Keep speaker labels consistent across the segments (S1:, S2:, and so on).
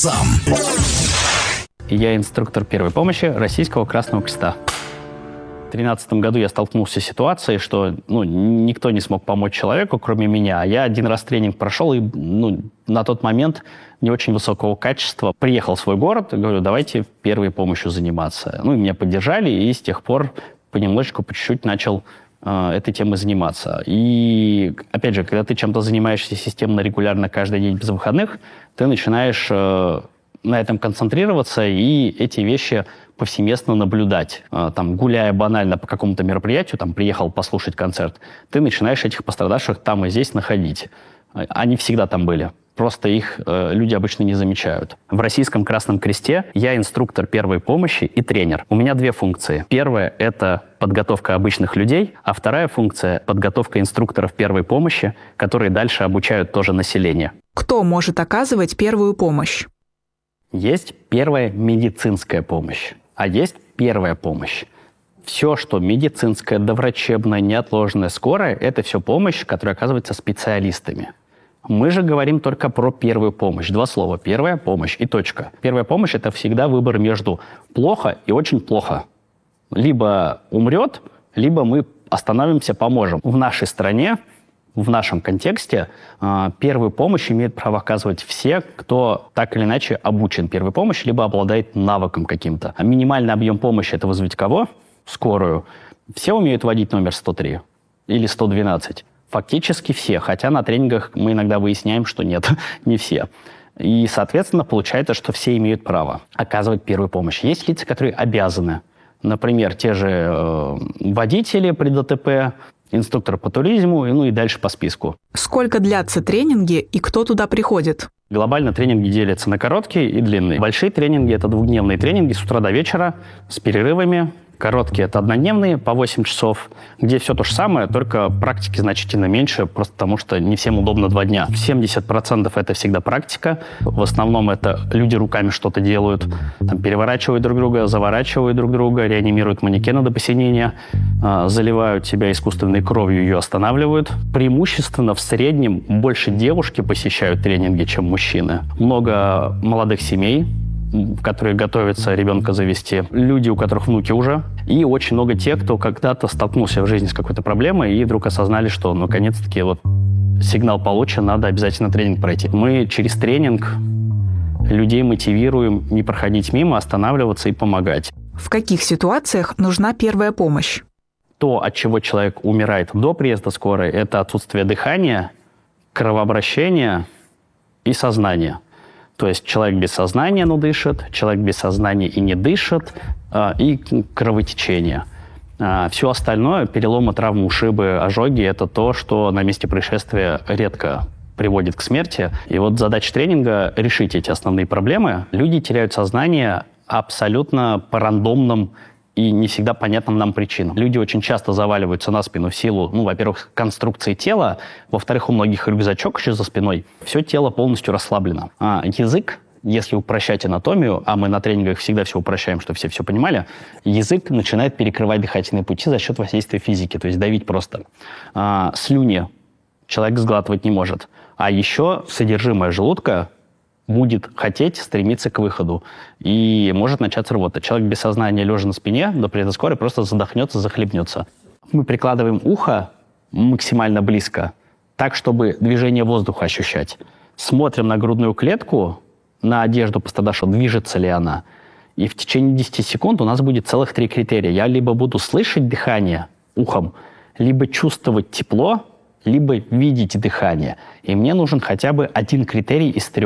S1: Сам.
S2: Я инструктор первой помощи Российского Красного Креста. В 2013 году я столкнулся с ситуацией, что никто не смог помочь человеку, кроме меня. Я один раз тренинг прошел, и на тот момент не очень высокого качества. Приехал в свой город и говорю, давайте первой помощью заниматься. И меня поддержали, и с тех пор понемножечку, по чуть-чуть начал этой темой заниматься. И, опять же, когда ты чем-то занимаешься системно, регулярно, каждый день без выходных, ты начинаешь на этом концентрироваться и эти вещи повсеместно наблюдать. Гуляя банально по какому-то мероприятию, приехал послушать концерт, ты начинаешь этих пострадавших там и здесь находить. Они всегда там были. Просто их люди обычно не замечают. В Российском Красном Кресте я инструктор первой помощи и тренер. У меня две функции. Первая – это подготовка обычных людей, а вторая функция – подготовка инструкторов первой помощи, которые дальше обучают тоже население.
S3: Кто может оказывать первую помощь?
S2: Есть первая медицинская помощь, а есть первая помощь. Все, что медицинское, доврачебное, неотложное, скорое – это все помощь, которая оказывается специалистами. Мы же говорим только про первую помощь. Два слова. Первая помощь и точка. Первая помощь – это всегда выбор между плохо и очень плохо. Либо умрет, либо мы остановимся, поможем. В нашей стране, в нашем контексте, первую помощь имеют право оказывать все, кто так или иначе обучен первой помощи, либо обладает навыком каким-то. А минимальный объем помощи – это вызвать кого? Скорую. Все умеют водить номер 103 или 112. Фактически все, хотя на тренингах мы иногда выясняем, что нет, не все. И, соответственно, получается, что все имеют право оказывать первую помощь. Есть лица, которые обязаны. Например, те же водители при ДТП, инструктор по туризму, и дальше по списку.
S3: Сколько длятся тренинги и кто туда приходит?
S2: Глобально тренинги делятся на короткие и длинные. Большие тренинги – это двухдневные тренинги с утра до вечера с перерывами. Короткие – это однодневные, по 8 часов, где все то же самое, только практики значительно меньше, просто потому что не всем удобно 2 дня. 70% это всегда практика. В основном это люди руками что-то делают, переворачивают друг друга, заворачивают друг друга, реанимируют манекена до посинения, заливают себя искусственной кровью, ее останавливают. Преимущественно в среднем больше девушки посещают тренинги, чем мужчины. Много молодых семей, которые готовятся ребенка завести, люди, у которых внуки уже, и очень много тех, кто когда-то столкнулся в жизни с какой-то проблемой и вдруг осознали, что наконец-таки сигнал получен, надо обязательно тренинг пройти. Мы через тренинг людей мотивируем не проходить мимо, останавливаться и помогать.
S3: В каких ситуациях нужна первая помощь?
S2: То, от чего человек умирает до приезда скорой, это отсутствие дыхания, кровообращения и сознания. То есть человек без сознания, но дышит, человек без сознания и не дышит, и кровотечение. Все остальное, переломы, травмы, ушибы, ожоги – это то, что на месте происшествия редко приводит к смерти. И задача тренинга – решить эти основные проблемы. Люди теряют сознание абсолютно по рандомным и не всегда понятным нам причинам. Люди очень часто заваливаются на спину в силу, во-первых, конструкции тела, во-вторых, у многих рюкзачок еще за спиной, все тело полностью расслаблено. А язык, если упрощать анатомию, а мы на тренингах всегда все упрощаем, чтобы все понимали, язык начинает перекрывать дыхательные пути за счет воздействия физики, то есть давить просто. Слюни человек сглатывать не может. А еще содержимое желудка будет хотеть стремиться к выходу. И может начаться рвота. Человек без сознания, лежа на спине, до приезда скорой просто задохнется, захлебнется. Мы прикладываем ухо максимально близко, так, чтобы движение воздуха ощущать. Смотрим на грудную клетку, на одежду пострадавшего, движется ли она. И в течение 10 секунд у нас будет целых 3 критерия. Я либо буду слышать дыхание ухом, либо чувствовать тепло, либо видеть дыхание. И мне нужен хотя бы 1 критерий из 3.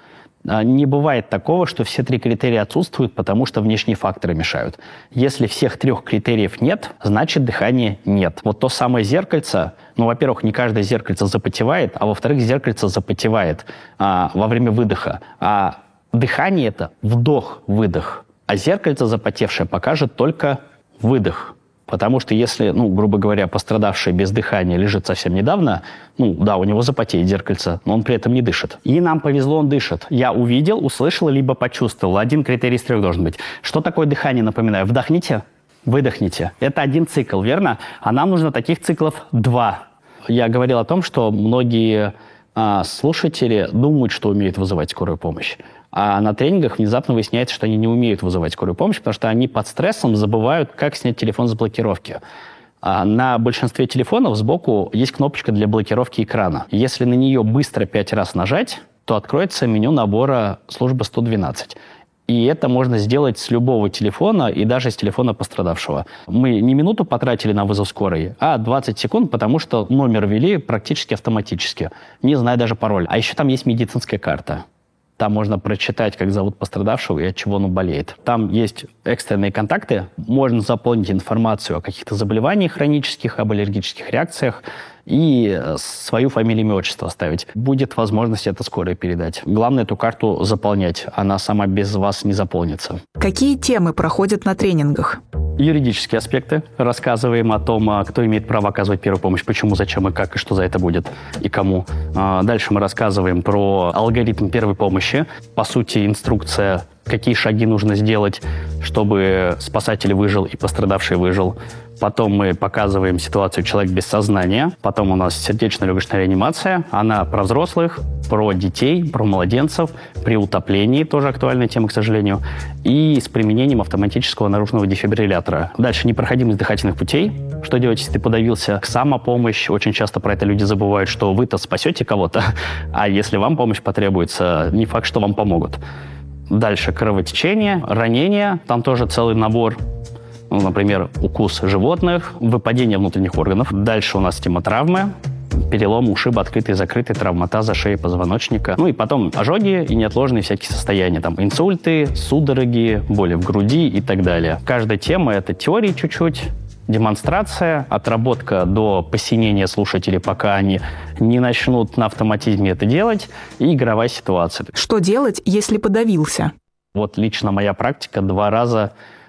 S2: Не бывает такого, что все 3 критерия отсутствуют, потому что внешние факторы мешают. Если всех 3 критериев нет, значит дыхания нет. То самое зеркальце, во-первых, не каждое зеркальце запотевает, а во-вторых, зеркальце запотевает во время выдоха. А дыхание – это вдох-выдох, а зеркальце запотевшее покажет только выдох. Потому что если, грубо говоря, пострадавший без дыхания лежит совсем недавно, у него запотеет зеркальце, но он при этом не дышит. И нам повезло, он дышит. Я увидел, услышал, либо почувствовал. 1 критерий из 3 должен быть. Что такое дыхание, напоминаю? Вдохните, выдохните. Это 1 цикл, верно? А нам нужно таких циклов 2. Я говорил о том, что многие слушатели думают, что умеют вызывать скорую помощь. А на тренингах внезапно выясняется, что они не умеют вызывать скорую помощь, потому что они под стрессом забывают, как снять телефон с блокировки. А на большинстве телефонов сбоку есть кнопочка для блокировки экрана. Если на нее быстро 5 раз нажать, то откроется меню набора службы 112. И это можно сделать с любого телефона и даже с телефона пострадавшего. Мы не минуту потратили на вызов скорой, а 20 секунд, потому что номер ввели практически автоматически, не зная даже пароль. А еще там есть медицинская карта. Там можно прочитать, как зовут пострадавшего и от чего он болеет. Там есть экстренные контакты. Можно заполнить информацию о каких-то заболеваниях хронических, об аллергических реакциях и свою фамилию, имя, отчество оставить. Будет возможность это скорой передать. Главное эту карту заполнять. Она сама без вас не заполнится.
S3: Какие темы проходят на тренингах?
S2: Юридические аспекты. Рассказываем о том, кто имеет право оказывать первую помощь, почему, зачем и как, и что за это будет, и кому. Дальше мы рассказываем про алгоритм первой помощи. По сути, инструкция, какие шаги нужно сделать, чтобы спасатель выжил и пострадавший выжил. Потом мы показываем ситуацию «Человек без сознания». Потом у нас сердечно-легочная реанимация. Она про взрослых, про детей, про младенцев, при утоплении, тоже актуальная тема, к сожалению, и с применением автоматического наружного дефибриллятора. Дальше непроходимость дыхательных путей. Что делать, если ты подавился? Самопомощь. Очень часто про это люди забывают, что вы-то спасете кого-то, а если вам помощь потребуется, не факт, что вам помогут. Дальше кровотечение, ранения. Там тоже целый набор. Например, укус животных, выпадение внутренних органов. Дальше у нас тема травмы, перелом, ушибы, открытые, закрытые, травма таза, шеи, позвоночника. Ну и потом ожоги и неотложные всякие состояния. Там инсульты, судороги, боли в груди и так далее. Каждая тема — это теория чуть-чуть, демонстрация, отработка до посинения слушателей, пока они не начнут на автоматизме это делать, и игровая ситуация.
S3: Что делать, если подавился?
S2: Вот лично моя практика 2 раза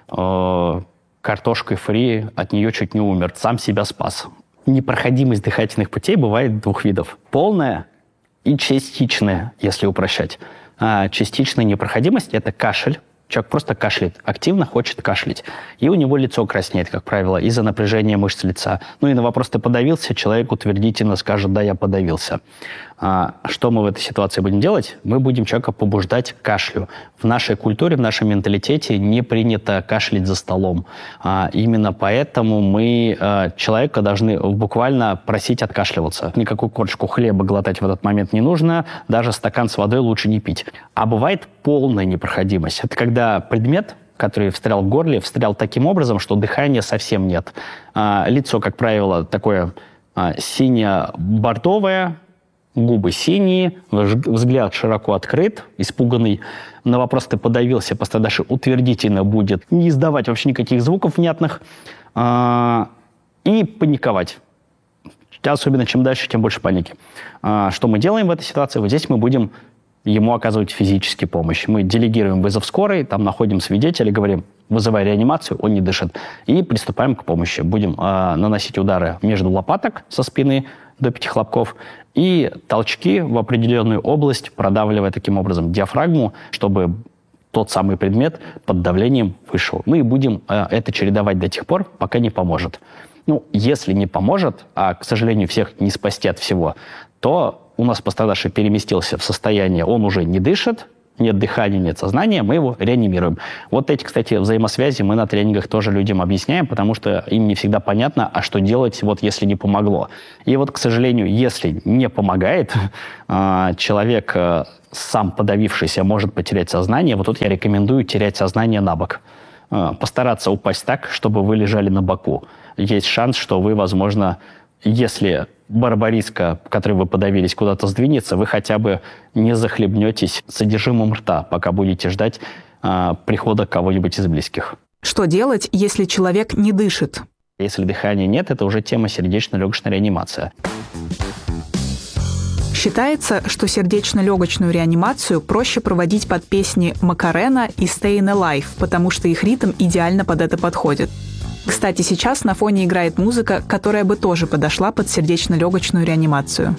S2: картошкой фри, от нее чуть не умер, сам себя спас. Непроходимость дыхательных путей бывает 2 видов. Полная и частичная, если упрощать. Частичная непроходимость – это кашель. Человек просто кашляет, активно хочет кашлять. И у него лицо краснеет, как правило, из-за напряжения мышц лица. Ну и на вопрос «ты подавился?» человек утвердительно скажет «да, я подавился». Что мы в этой ситуации будем делать? Мы будем человека побуждать к кашлю. В нашей культуре, в нашем менталитете не принято кашлять за столом. Именно поэтому мы человека должны буквально просить откашливаться. Никакую корочку хлеба глотать в этот момент не нужно, даже стакан с водой лучше не пить. А бывает полная непроходимость. Это когда предмет, который встрял в горле, встрял таким образом, что дыхания совсем нет. Лицо, как правило, такое сине-бордовое, губы синие, взгляд широко открыт, испуганный. На вопрос «ты подавился?» пострадавший утвердительно будет не издавать вообще никаких звуков внятных и паниковать. Особенно чем дальше, тем больше паники. Что мы делаем в этой ситуации? Вот здесь мы будем ему оказывать физическую помощь. Мы делегируем вызов скорой, там находим свидетеля, говорим «вызывай реанимацию», он не дышит. И приступаем к помощи. Будем наносить удары между лопаток со спины до 5 хлопков и толчки в определенную область, продавливая таким образом диафрагму, чтобы тот самый предмет под давлением вышел. Ну и будем это чередовать до тех пор, пока не поможет. Ну, если не поможет, а, к сожалению, всех не спасти от всего, то у нас пострадавший переместился в состояние, он уже не дышит, нет дыхания, нет сознания, мы его реанимируем. Вот эти, кстати, взаимосвязи мы на тренингах тоже людям объясняем, потому что им не всегда понятно, а что делать, вот если не помогло. И вот, к сожалению, если не помогает, человек, сам подавившийся, может потерять сознание. Вот тут я рекомендую терять сознание на бок. Постараться упасть так, чтобы вы лежали на боку. Есть шанс, что вы, возможно, если барбариска, которой вы подавились, куда-то сдвинется, вы хотя бы не захлебнетесь содержимым рта, пока будете ждать прихода кого-нибудь из близких.
S3: Что делать, если человек не дышит?
S2: Если дыхания нет, это уже тема сердечно-легочная реанимация.
S3: Считается, что сердечно-легочную реанимацию проще проводить под песни Макарена и Stayin' Alive, потому что их ритм идеально под это подходит. Кстати, сейчас на фоне играет музыка, которая бы тоже подошла под сердечно-легочную реанимацию.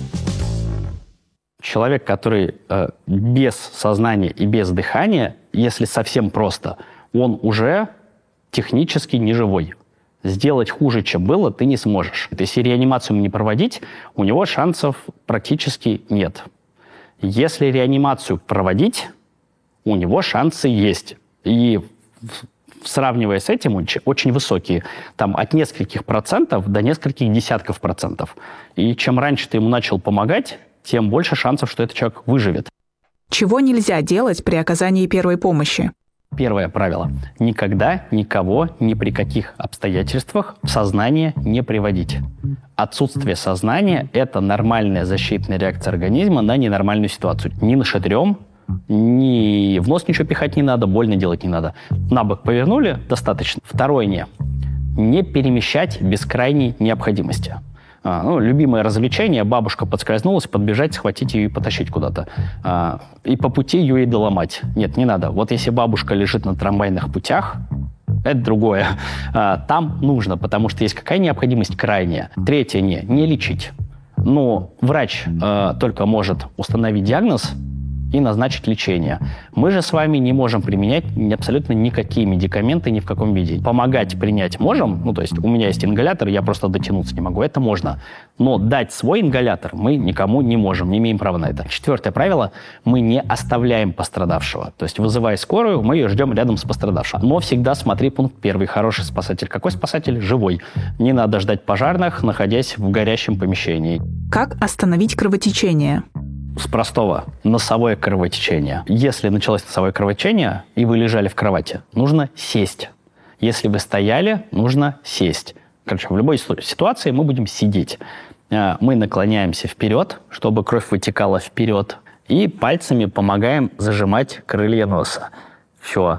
S2: Человек, который без сознания и без дыхания, если совсем просто, он уже технически не живой. Сделать хуже, чем было, ты не сможешь. Если реанимацию не проводить, у него шансов практически нет. Если реанимацию проводить, у него шансы есть. И сравнивая с этим, очень высокие. Там от нескольких процентов до нескольких десятков процентов. И чем раньше ты ему начал помогать, тем больше шансов, что этот человек выживет.
S3: Чего нельзя делать при оказании первой помощи?
S2: Первое правило. Никогда никого ни при каких обстоятельствах в сознание не приводить. Отсутствие сознания – это нормальная защитная реакция организма на ненормальную ситуацию. Ни нашатрем, ни в нос ничего пихать не надо, больно делать не надо. На бок повернули – достаточно. Второе «не». Не перемещать без крайней необходимости. Любимое развлечение, бабушка подскользнулась, подбежать, схватить ее и потащить куда-то. И по пути ее и доломать. Нет, не надо. Вот если бабушка лежит на трамвайных путях, это другое. Там нужно, потому что есть какая необходимость крайняя. Третье не лечить. Но врач только может установить диагноз и назначить лечение. Мы же с вами не можем применять абсолютно никакие медикаменты ни в каком виде. Помогать принять можем, то есть у меня есть ингалятор, я просто дотянуться не могу, это можно. Но дать свой ингалятор мы никому не можем, не имеем права на это. Четвертое правило, мы не оставляем пострадавшего. То есть вызывая скорую, мы ее ждем рядом с пострадавшим. Но всегда смотри пункт первый, хороший спасатель. Какой спасатель? Живой. Не надо ждать пожарных, находясь в горящем помещении.
S3: Как остановить кровотечение?
S2: С простого. Носовое кровотечение. Если началось носовое кровотечение, и вы лежали в кровати, нужно сесть. Если вы стояли, нужно сесть. В любой ситуации мы будем сидеть. Мы наклоняемся вперед, чтобы кровь вытекала вперед, и пальцами помогаем зажимать крылья носа. Все.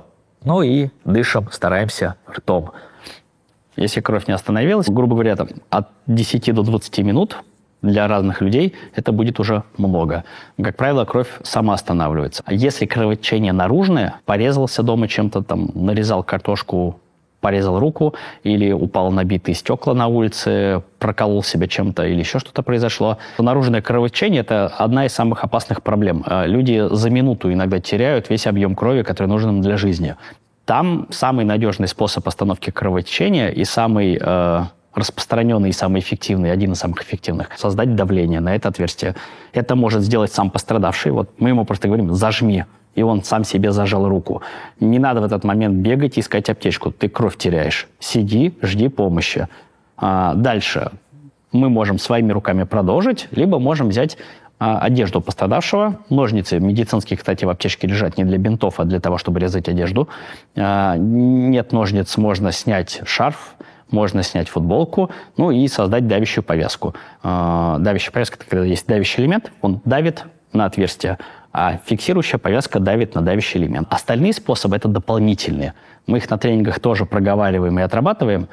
S2: И дышим, стараемся ртом. Если кровь не остановилась, грубо говоря, от 10 до 20 минут для разных людей это будет уже много. Как правило, кровь сама останавливается. А если кровотечение наружное, порезался дома чем-то, нарезал картошку, порезал руку, или упал на битые стекла на улице, проколол себя чем-то, или еще что-то произошло. Наружное кровотечение – это одна из самых опасных проблем. Люди за минуту иногда теряют весь объем крови, который нужен им для жизни. Там самый надежный способ остановки кровотечения и самый распространенный и самый эффективный, один из самых эффективных, создать давление на это отверстие. Это может сделать сам пострадавший. Мы ему просто говорим «зажми», и он сам себе зажал руку. Не надо в этот момент бегать и искать аптечку. Ты кровь теряешь. Сиди, жди помощи. Дальше мы можем своими руками продолжить, либо можем взять одежду пострадавшего. Ножницы медицинские, кстати, в аптечке лежат не для бинтов, а для того, чтобы резать одежду. Нет ножниц, можно снять шарф, можно снять футболку, и создать давящую повязку. Давящая повязка – это когда есть давящий элемент, он давит на отверстие, а фиксирующая повязка давит на давящий элемент. Остальные способы – это дополнительные. Мы их на тренингах тоже проговариваем и отрабатываем,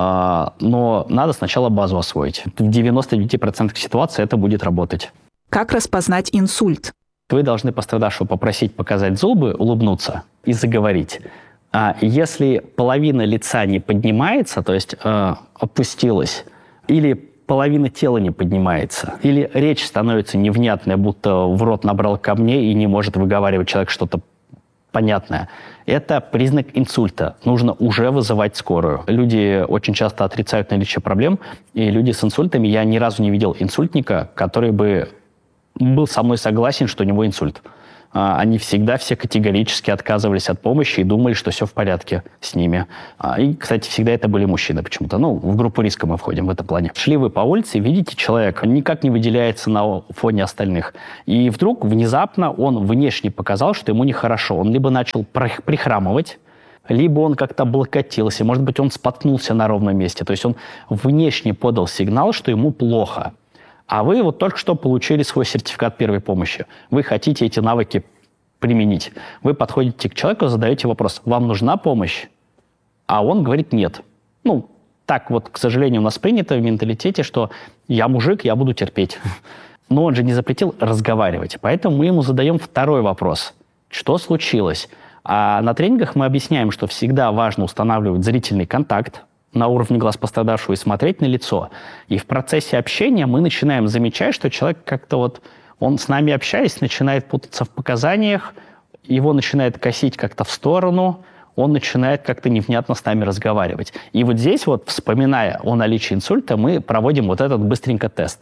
S2: но надо сначала базу освоить. В 99% ситуаций это будет работать.
S3: Как распознать инсульт?
S2: Вы должны пострадавшего попросить показать зубы, улыбнуться и заговорить. Если половина лица не поднимается, то есть опустилась, или половина тела не поднимается, или речь становится невнятная, будто в рот набрал камней и не может выговаривать человек что-то понятное, это признак инсульта. Нужно уже вызывать скорую. Люди очень часто отрицают наличие проблем, и люди с инсультами, я ни разу не видел инсультника, который бы был со мной согласен, что у него инсульт. Они всегда все категорически отказывались от помощи и думали, что все в порядке с ними. И, кстати, всегда это были мужчины почему-то. В группу риска мы входим в этом плане. Шли вы по улице, видите человека, никак не выделяется на фоне остальных. И вдруг, внезапно, он внешне показал, что ему нехорошо. Он либо начал прихрамывать, либо он как-то облокотился, может быть, он споткнулся на ровном месте. То есть он внешне подал сигнал, что ему плохо. А вы только что получили свой сертификат первой помощи. Вы хотите эти навыки применить. Вы подходите к человеку, задаете вопрос, вам нужна помощь? А он говорит нет. Так к сожалению, у нас принято в менталитете, что я мужик, я буду терпеть. Но он же не запретил разговаривать. Поэтому мы ему задаем второй вопрос. Что случилось? А на тренингах мы объясняем, что всегда важно устанавливать зрительный контакт на уровне глаз пострадавшего и смотреть на лицо. И в процессе общения мы начинаем замечать, что человек как-то он с нами общаясь, начинает путаться в показаниях, его начинает косить как-то в сторону, он начинает как-то невнятно с нами разговаривать. И здесь, вспоминая о наличии инсульта, мы проводим этот быстренько тест.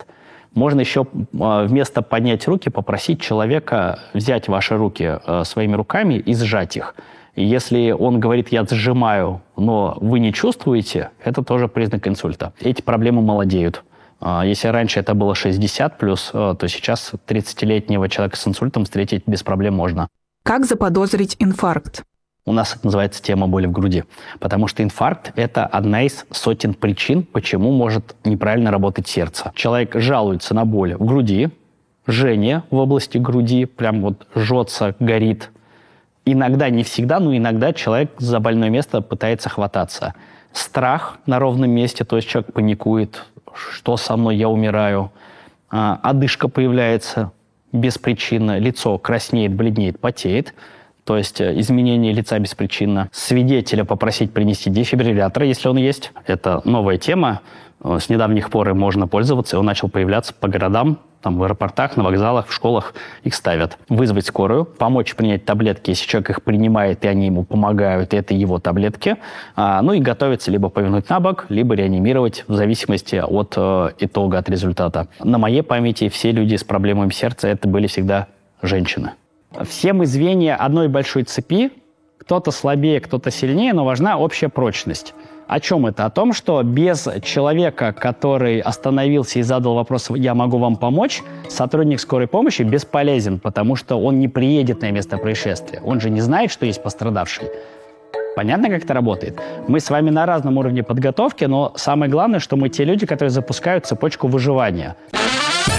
S2: Можно еще вместо поднять руки попросить человека взять ваши руки своими руками и сжать их. И если он говорит «я сжимаю», но вы не чувствуете, это тоже признак инсульта. Эти проблемы молодеют. Если раньше это было 60+, то сейчас 30-летнего человека с инсультом встретить без проблем можно.
S3: Как заподозрить инфаркт?
S2: У нас это называется тема боли в груди. Потому что инфаркт – это одна из сотен причин, почему может неправильно работать сердце. Человек жалуется на боль в груди, жжение в области груди, прям вот жжется, горит. Иногда, не всегда, но иногда человек за больное место пытается хвататься. Страх на ровном месте, то есть человек паникует, что со мной, я умираю. Одышка появляется беспричинно, лицо краснеет, бледнеет, потеет. То есть изменение лица беспричинно. Свидетеля попросить принести дефибриллятор, если он есть. Это новая тема. С недавних пор им можно пользоваться. И он начал появляться по городам, там, в аэропортах, на вокзалах, в школах. Их ставят. Вызвать скорую, помочь принять таблетки, если человек их принимает, и они ему помогают, и это его таблетки. Ну и готовиться либо повернуть на бок, либо реанимировать, в зависимости от итога, от результата. На моей памяти все люди с проблемами сердца это были всегда женщины. Все мы звенья одной большой цепи, кто-то слабее, кто-то сильнее, но важна общая прочность. О чем это? О том, что без человека, который остановился и задал вопрос «я могу вам помочь», сотрудник скорой помощи бесполезен, потому что он не приедет на место происшествия. Он же не знает, что есть пострадавший. Понятно, как это работает? Мы с вами на разном уровне подготовки, но самое главное, что мы те люди, которые запускают цепочку выживания.